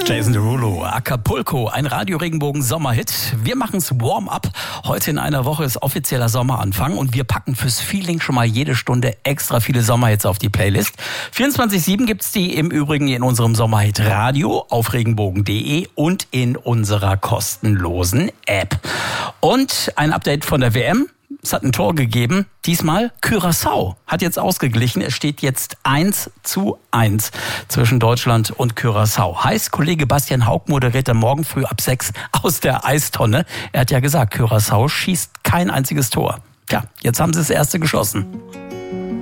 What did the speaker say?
Jason Derulo, Acapulco, ein Radio-Regenbogen-Sommerhit. Wir machen's Warm-up. Heute in einer Woche ist offizieller Sommeranfang und wir packen fürs Feeling schon mal jede Stunde extra viele Sommerhits auf die Playlist. 24/7 gibt's die im Übrigen in unserem Sommerhit Radio auf regenbogen.de und in unserer kostenlosen App. Und ein Update von der WM. Es hat ein Tor gegeben. Diesmal Curaçao hat jetzt ausgeglichen. Es steht jetzt 1:1 zwischen Deutschland und Curaçao. Heißt, Kollege Bastian Haug moderiert am Morgen früh ab 6 aus der Eistonne. Er hat ja gesagt, Curaçao schießt kein einziges Tor. Tja, jetzt haben sie das erste geschossen.